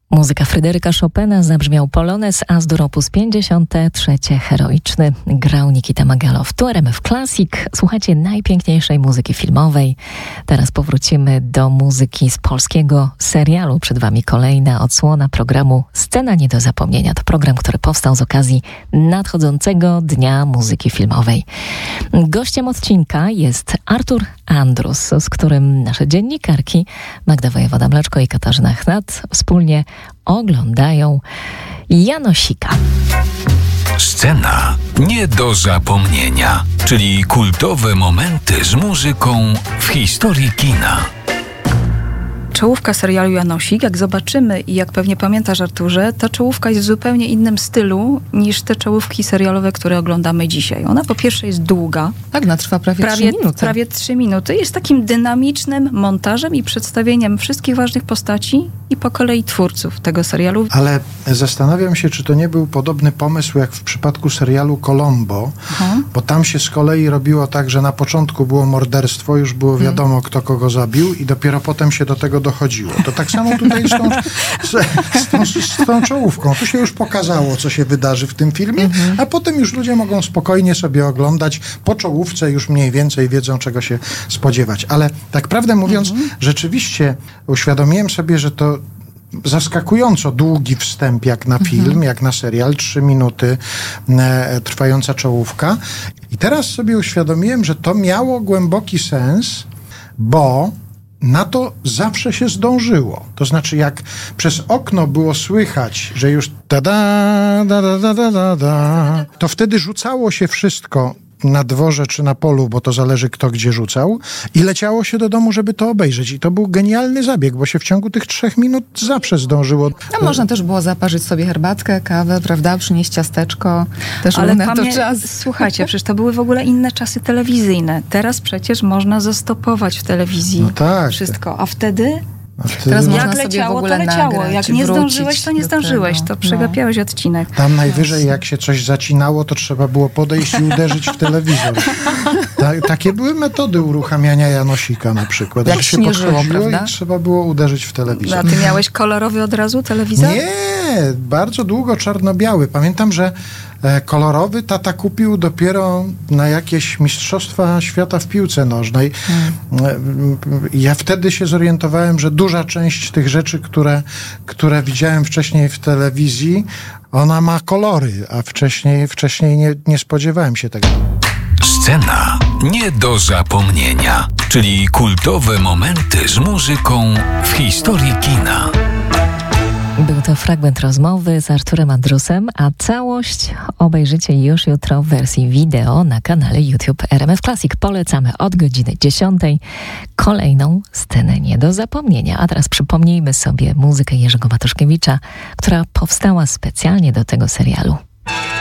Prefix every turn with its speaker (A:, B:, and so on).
A: Muzyka Fryderyka Chopina, zabrzmiał polonez As-dur op. 53, heroiczny, grał Nikita Magalow. Tu RMF Classic, słuchacie najpiękniejszej muzyki filmowej. Teraz powrócimy do muzyki z polskiego serialu. Przed wami kolejna odsłona programu Scena nie do zapomnienia. To program, który powstał z okazji nadchodzącego Dnia Muzyki Filmowej. Gościem odcinka jest Artur Andrus, z którym nasze dziennikarki Magda Wojewoda-Mleczko i Katarzyna Chnat wspólnie oglądają Janosika.
B: Scena nie do zapomnienia, czyli kultowe momenty z muzyką w historii kina.
C: Czołówka serialu Janosik, jak zobaczymy i jak pewnie pamiętasz, Arturze, ta czołówka jest w zupełnie innym stylu niż te czołówki serialowe, które oglądamy dzisiaj. Ona po pierwsze jest długa.
D: Tak, ona trwa prawie 3 minuty.
C: Prawie 3 minuty. Jest takim dynamicznym montażem i przedstawieniem wszystkich ważnych postaci i po kolei twórców tego serialu.
E: Ale zastanawiam się, czy to nie był podobny pomysł jak w przypadku serialu Colombo, bo tam się z kolei robiło tak, że na początku było morderstwo, już było wiadomo, kto kogo zabił i dopiero potem się do tego dochodziło. To tak samo tutaj z tą czołówką. Tu się już pokazało, co się wydarzy w tym filmie, a potem już ludzie mogą spokojnie sobie oglądać. Po czołówce już mniej więcej wiedzą, czego się spodziewać. Ale tak prawdę mówiąc, rzeczywiście uświadomiłem sobie, że to zaskakująco długi wstęp jak na film, jak na serial, 3 minuty trwająca czołówka. I teraz sobie uświadomiłem, że to miało głęboki sens, bo na to zawsze się zdążyło. To znaczy, jak przez okno było słychać, że już to wtedy rzucało się wszystko na dworze czy na polu, bo to zależy kto gdzie rzucał, i leciało się do domu, żeby to obejrzeć. I to był genialny zabieg, bo się w ciągu tych 3 minut zawsze zdążyło.
D: A można też było zaparzyć sobie herbatkę, kawę, prawda? Przynieść ciasteczko. Też ale na to czas.
C: Słuchajcie, przecież to były w ogóle inne czasy telewizyjne. Teraz przecież można zastopować w telewizji wszystko. A wtedy...
D: Teraz
C: jak leciało, to leciało. Jak nie zdążyłeś, to nie zdążyłeś. To przegapiałeś odcinek.
E: Tam najwyżej, jak się coś zacinało, to trzeba było podejść i uderzyć w telewizor. Takie były metody uruchamiania Janosika na przykład.
D: Jak się podchodziło
E: i trzeba było uderzyć w telewizor.
C: A ty miałeś kolorowy od razu telewizor?
E: Nie, bardzo długo czarno-biały. Pamiętam, że kolorowy tata kupił dopiero na jakieś mistrzostwa świata w piłce nożnej. Ja wtedy się zorientowałem, że duża część tych rzeczy, które widziałem wcześniej w telewizji, ona ma kolory, a wcześniej nie spodziewałem się tego.
B: Scena nie do zapomnienia, czyli kultowe momenty z muzyką w historii kina.
A: Był to fragment rozmowy z Arturem Andrusem, a całość obejrzycie już jutro w wersji wideo na kanale YouTube RMF Classic. Polecamy od godziny 10. Kolejną scenę nie do zapomnienia. A teraz przypomnijmy sobie muzykę Jerzego Matuszkiewicza, która powstała specjalnie do tego serialu.